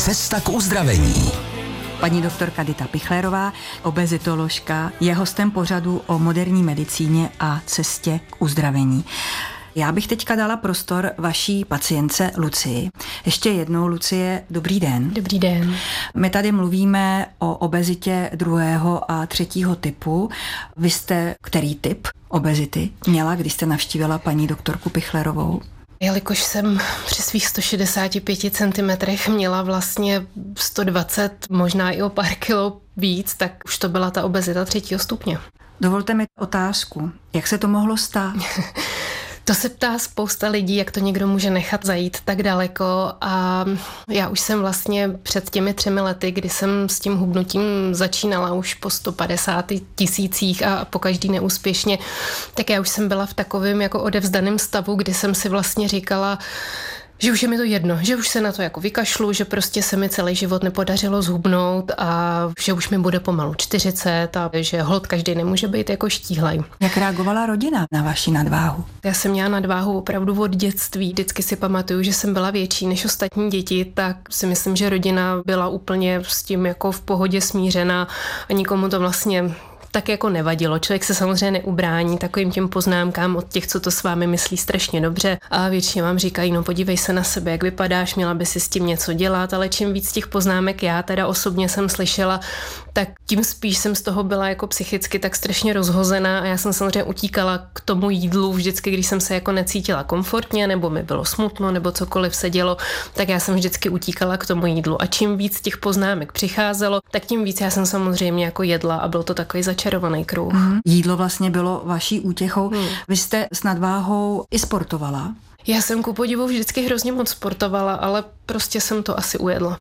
Cesta k uzdravení. Paní doktorka Dita Pichlerová, obezitoložka, je hostem pořadu o moderní medicíně a cestě k uzdravení. Já bych teďka dala prostor vaší pacientce Lucii. Ještě jednou, Lucie, dobrý den. Dobrý den. My tady mluvíme o obezitě 2. a 3. typu. Vy jste který typ obezity měla, když jste navštívila paní doktorku Pichlerovou? Jelikož jsem při svých 165 cm měla vlastně 120, možná i o pár kilo víc, tak už to byla ta obezita 3. stupně. Dovolte mi otázku. Jak se to mohlo stát? To se ptá spousta lidí, jak to někdo může nechat zajít tak daleko, a já už jsem vlastně před těmi 3 lety, kdy jsem s tím hubnutím začínala už po 150 tisících a po každý neúspěšně, tak já už jsem byla v takovém jako odevzdaném stavu, kdy jsem si vlastně říkala, že už je mi to jedno, že už se na to jako vykašlu, že prostě se mi celý život nepodařilo zhubnout a že už mi bude pomalu 40 a že holt každý nemůže být jako štíhlej. Jak reagovala rodina na vaši nadváhu? Já jsem měla nadváhu opravdu od dětství. Vždycky si pamatuju, že jsem byla větší než ostatní děti, tak si myslím, že rodina byla úplně s tím jako v pohodě smířená a nikomu to vlastně tak jako nevadilo. Člověk se samozřejmě neubrání takovým těm poznámkám od těch, co to s vámi myslí strašně dobře, a většině vám říkají, no podívej se na sebe, jak vypadáš, měla by si s tím něco dělat, ale čím víc těch poznámek já teda osobně jsem slyšela, tak tím spíš jsem z toho byla jako psychicky tak strašně rozhozená a já jsem samozřejmě utíkala k tomu jídlu vždycky, když jsem se jako necítila komfortně, nebo mi bylo smutno, nebo cokoliv se dělo, tak já jsem vždycky utíkala k tomu jídlu. A čím víc těch poznámek přicházelo, tak tím víc já jsem samozřejmě jako jedla a byl to takový začarovaný kruh. Jídlo vlastně bylo vaší útěchou. Vy jste s nadváhou i sportovala? Já jsem ku podivu vždycky hrozně moc sportovala, ale prostě jsem to asi ujedla.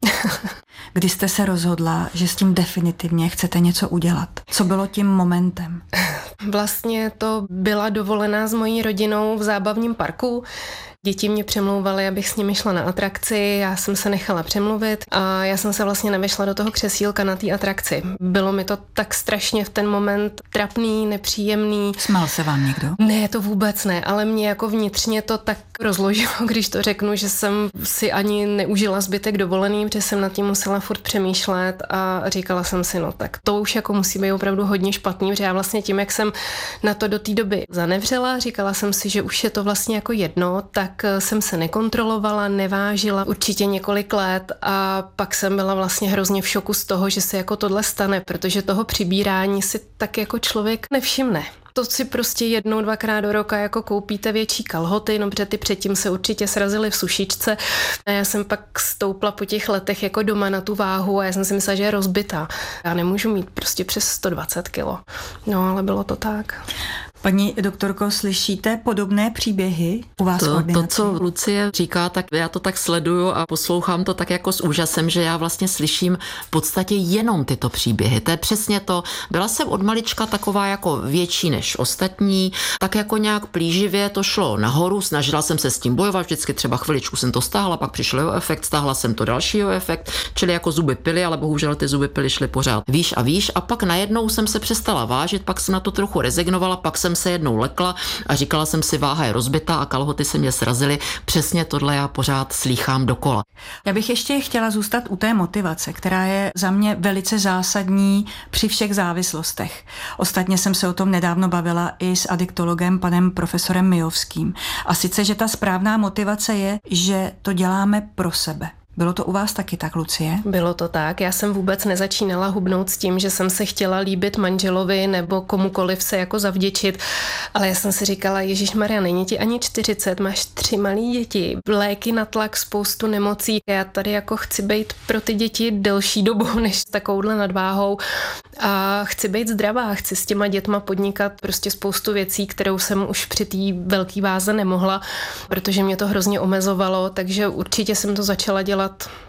Kdy jste se rozhodla, že s tím definitivně chcete něco udělat? Co bylo tím momentem? Vlastně to byla dovolená s mojí rodinou v zábavním parku. Děti mě přemlouvaly, abych s nimi šla na atrakci, já jsem se nechala přemluvit a já jsem se vlastně nevešla do toho křesílka na té atrakci. Bylo mi to tak strašně v ten moment trapný, nepříjemný. Smál se vám někdo? Ne, to vůbec ne, ale mě jako vnitřně to tak rozložilo, když to řeknu, že jsem si ani neužila zbytek dovolený, protože jsem nad tím musela furt přemýšlet a říkala jsem si, no tak to už jako musí být opravdu hodně špatný, protože já vlastně tím, jak jsem na to do té doby zanevřela, říkala jsem si, že už je to vlastně jako jedno, tak jsem se nekontrolovala, nevážila určitě několik let a pak jsem byla vlastně hrozně v šoku z toho, že se jako tohle stane, protože toho přibírání si tak jako člověk nevšimne. To si prostě 1, 2krát do roka jako koupíte větší kalhoty, no protože ty předtím se určitě srazily v sušičce. A já jsem pak stoupla po těch letech jako doma na tu váhu a já jsem si myslela, že je rozbitá. Já nemůžu mít prostě přes 120 kilo. No, ale bylo to tak. Paní doktorko, slyšíte podobné příběhy u vás v ordinaci? To, co Lucie říká, tak já to tak sleduju a poslouchám to tak jako s úžasem, že já vlastně slyším v podstatě jenom tyto příběhy. To je přesně to. Byla jsem od malička taková jako větší než ostatní, tak jako nějak plíživě to šlo nahoru, snažila jsem se s tím bojovat, vždycky třeba chviličku jsem to stáhla, pak přišel jeho efekt, stáhla jsem to dalšího efekt, čili jako zuby pily, ale bohužel ty zuby pily šly pořád výš a výš a pak najednou jsem se přestala vážit, pak jsem na to trochu rezignovala, pak jsem se jednou lekla a říkala jsem si, váha je rozbitá a kalhoty se mě srazily. Přesně tohle já pořád slýchám dokola. Já bych ještě chtěla zůstat u té motivace, která je za mě velice zásadní při všech závislostech. Ostatně jsem se o tom nedávno bavila i s adiktologem panem profesorem Mijovským. A sice, že ta správná motivace je, že to děláme pro sebe. Bylo to u vás taky tak, Lucie? Bylo to tak. Já jsem vůbec nezačínala hubnout s tím, že jsem se chtěla líbit manželovi nebo komukoliv se jako zavděčit, ale já jsem si říkala, Ježišmarja, není ti ani 40, máš 3 malý děti, léky na tlak, spoustu nemocí. Já tady jako chci být pro ty děti delší dobu než s takovouhle nadváhou a chci být zdravá, chci s těma dětma podnikat prostě spoustu věcí, kterou jsem už při té velké váze nemohla, protože mě to hrozně omezovalo, takže určitě jsem to začala dělat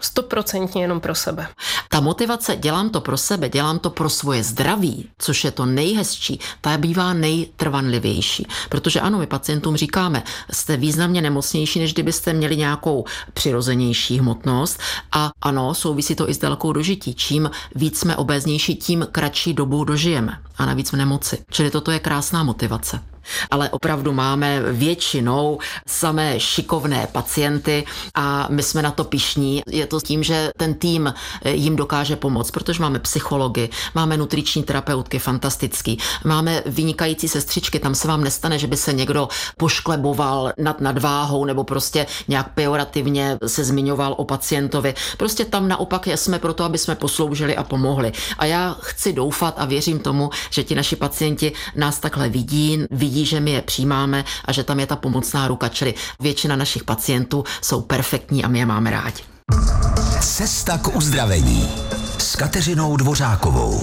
100% jenom pro sebe. Ta motivace, dělám to pro sebe, dělám to pro svoje zdraví, což je to nejhezčí, ta bývá nejtrvanlivější. Protože ano, my pacientům říkáme, jste významně nemocnější, než kdybyste měli nějakou přirozenější hmotnost a ano, souvisí to i s délkou dožití. Čím víc jsme obéznější, tím kratší dobu dožijeme a navíc v nemoci. Čili toto je krásná motivace. ale opravdu máme většinou samé šikovné pacienty a my jsme na to pyšní. Je to tím, že ten tým jim dokáže pomoct, protože máme psychology, máme nutriční terapeutky, fantastický, máme vynikající sestřičky, tam se vám nestane, že by se někdo poškleboval nad nadváhou nebo prostě nějak pejorativně se zmiňoval o pacientovi. Prostě tam naopak jsme proto, aby jsme posloužili a pomohli. A já chci doufat a věřím tomu, že ti naši pacienti nás takhle vidí, že my je přijímáme a že tam je ta pomocná ruka, čili většina našich pacientů jsou perfektní a my je máme rádi. Cesta k uzdravení s Kateřinou Dvořákovou.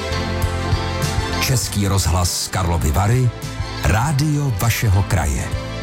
Český rozhlas Karlovy Vary, rádio vašeho kraje.